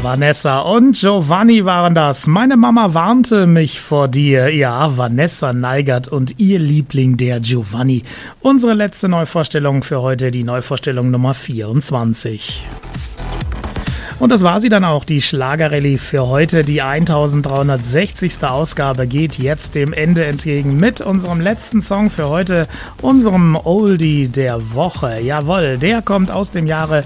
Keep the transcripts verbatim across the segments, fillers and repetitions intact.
Vanessa und Giovanni waren das. Meine Mama warnte mich vor dir. Ja, Vanessa Neigert und ihr Liebling, der Giovanni. Unsere letzte Neuvorstellung für heute, die Neuvorstellung Nummer vierundzwanzig. Und das war sie dann auch, die Schlagerrallye für heute. Die eintausenddreihundertsechzigste Ausgabe geht jetzt dem Ende entgegen mit unserem letzten Song für heute, unserem Oldie der Woche. Jawohl, der kommt aus dem Jahre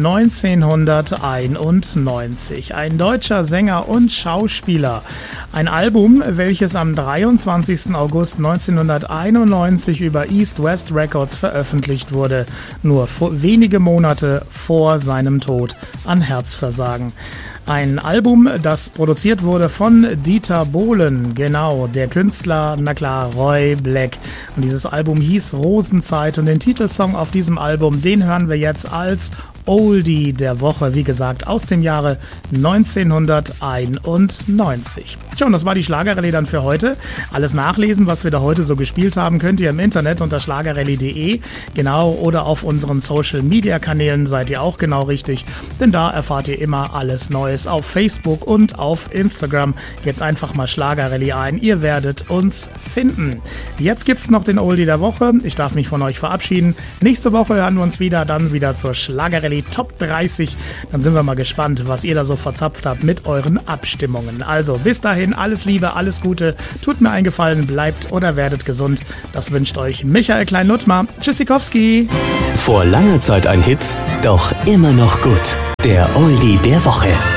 neunzehnhunderteinundneunzig. Ein deutscher Sänger und Schauspieler. Ein Album, welches am dreiundzwanzigsten August neunzehnhunderteinundneunzig über East West Records veröffentlicht wurde. Nur wenige Monate vor seinem Tod an Herzversagen. Ein Album, das produziert wurde von Dieter Bohlen, genau, der Künstler, na klar, Roy Black. Und dieses Album hieß Rosenzeit und den Titelsong auf diesem Album, den hören wir jetzt als Oldie der Woche, wie gesagt, aus dem Jahre neunzehnhunderteinundneunzig. Schon, das war die Schlagerrallye dann für heute. Alles nachlesen, was wir da heute so gespielt haben, könnt ihr im Internet unter schlagerrallye punkt de, genau, oder auf unseren Social-Media-Kanälen seid ihr auch genau richtig, denn da erfahrt ihr immer alles Neues auf Facebook und auf Instagram. Gebt einfach mal Schlagerrallye ein, ihr werdet uns finden. Jetzt gibt's noch den Oldie der Woche. Ich darf mich von euch verabschieden. Nächste Woche hören wir uns wieder, dann wieder zur Schlagerrallye Top dreißig. Dann sind wir mal gespannt, was ihr da so verzapft habt mit euren Abstimmungen. Also bis dahin, alles Liebe, alles Gute. Tut mir einen Gefallen, bleibt oder werdet gesund. Das wünscht euch Michael Klein-Luttmer. Tschüssikowski. Vor langer Zeit ein Hit, doch immer noch gut. Der Oldie der Woche.